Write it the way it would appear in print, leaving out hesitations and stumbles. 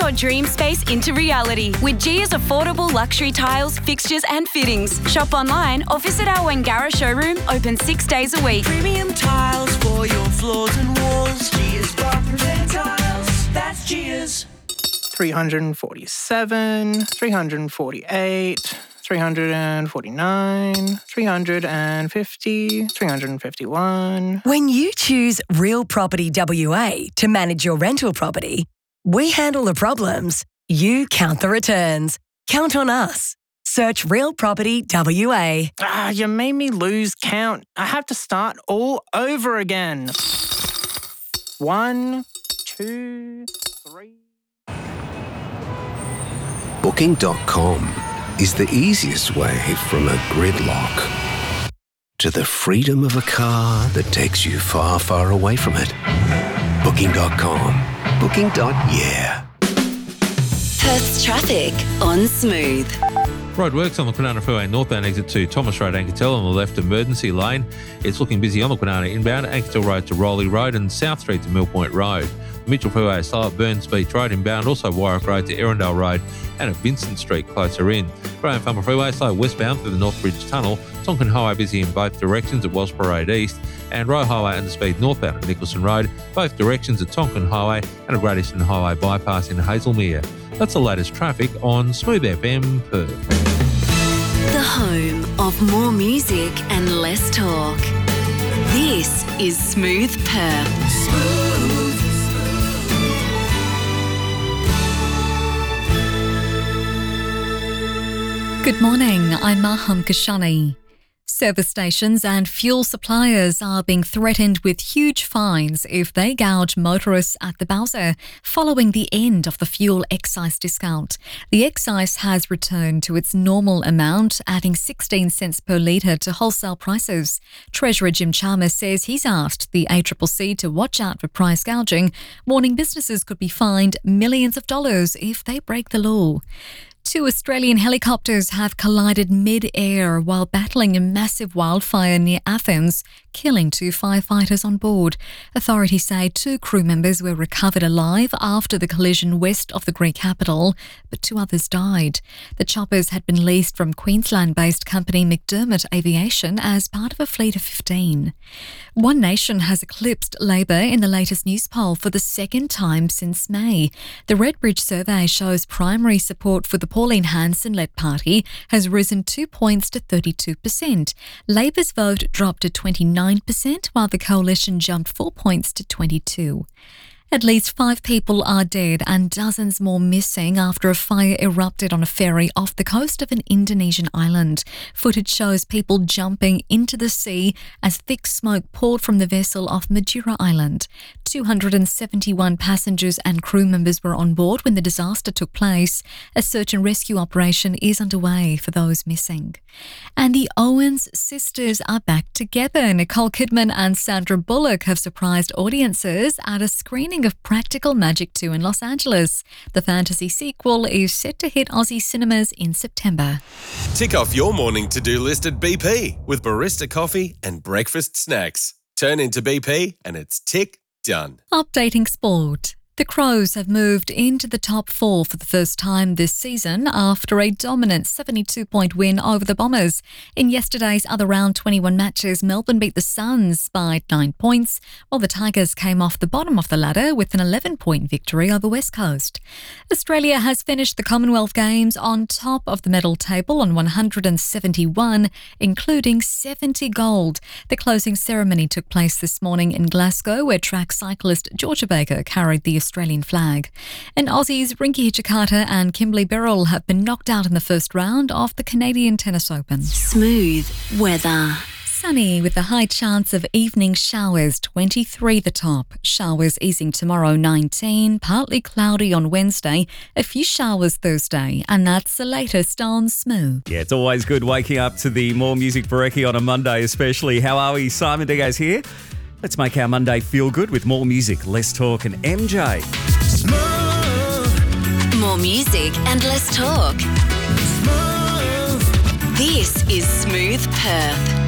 your dream space into reality with Gia's affordable luxury tiles, fixtures and fittings. Shop online or visit our Wangara showroom, open 6 days a week. Premium tiles for your floors and walls. Gia's Bath Repair Tiles. That's Gia's. 347, 348, 349, 350, 351. When you choose Real Property WA to manage your rental property, we handle the problems, you count the returns. Count on us. Search Real Property WA. You made me lose count. I have to start all over again. 1, 2, 3... Booking.com is the easiest way from a gridlock to the freedom of a car that takes you far, far away from it. Booking.com. Booking.yeah. Perth's traffic on Smooth. Roadworks on the Kwinana Freeway northbound exit to Thomas Road, Anketel on the left emergency lane. It's looking busy on the Kwinana inbound, Anketel Road to Rowley Road and South Street to Mill Point Road. Mitchell Freeway is slow at Burns Beach Road inbound, also Warwick Road to Erindale Road and at Vincent Street closer in. Graham Farmer Freeway slow westbound through the North Bridge Tunnel. Tonkin Highway busy in both directions at Wells Parade East and Roe Highway and the speed northbound at Nicholson Road, both directions at Tonkin Highway and a Great Eastern Highway bypass in Hazelmere. That's the latest traffic on Smooth FM Perth. The home of more music and less talk. This is Smooth Perth. Smooth. Good morning, I'm Maham Kashani. Service stations and fuel suppliers are being threatened with huge fines if they gouge motorists at the Bowser following the end of the fuel excise discount. The excise has returned to its normal amount, adding 16 cents per litre to wholesale prices. Treasurer Jim Chalmers says he's asked the ACCC to watch out for price gouging, warning businesses could be fined millions of dollars if they break the law. 2 Australian helicopters have collided mid-air while battling a massive wildfire near Athens, killing 2 firefighters on board. Authorities say 2 crew members were recovered alive after the collision west of the Greek capital, but 2 others died. The choppers had been leased from Queensland-based company McDermott Aviation as part of a fleet of 15. One Nation has eclipsed Labor in the latest news poll for the second time since May. The Redbridge survey shows primary support for the Pauline Hanson-led party has risen 2 points to 32%. Labor's vote dropped to 29%, while the coalition jumped 4 points to 22%. At least 5 people are dead and dozens more missing after a fire erupted on a ferry off the coast of an Indonesian island. Footage shows people jumping into the sea as thick smoke poured from the vessel off Madura Island. 271 passengers and crew members were on board when the disaster took place. A search and rescue operation is underway for those missing. And the Owens sisters are back together. Nicole Kidman and Sandra Bullock have surprised audiences at a screening of Practical Magic 2 in Los Angeles. The fantasy sequel is set to hit Aussie cinemas in September. Tick off your morning to-do list at BP with barista coffee and breakfast snacks. Turn into BP and it's tick done. Updating sport. The Crows have moved into the top 4 for the first time this season after a dominant 72-point win over the Bombers. In yesterday's other round 21 matches, Melbourne beat the Suns by 9 points, while the Tigers came off the bottom of the ladder with an 11-point victory over West Coast. Australia has finished the Commonwealth Games on top of the medal table on 171, including 70 gold. The closing ceremony took place this morning in Glasgow, where track cyclist Georgia Baker carried the Australian flag. And Aussies Rinky Hijikata and Kimberly Birrell have been knocked out in the first round of the Canadian Tennis Open. Smooth weather. Sunny with a high chance of evening showers, 23 the top. Showers easing tomorrow, 19. Partly cloudy on Wednesday. A few showers Thursday. And that's the latest on Smooth. Yeah, it's always good waking up to the More Music Brekkie on a Monday especially. How are we? Simon Digo's here. Let's make our Monday feel good with more music, less talk and MJ. Smooth. More music and less talk. Smooth. This is Smooth Perth.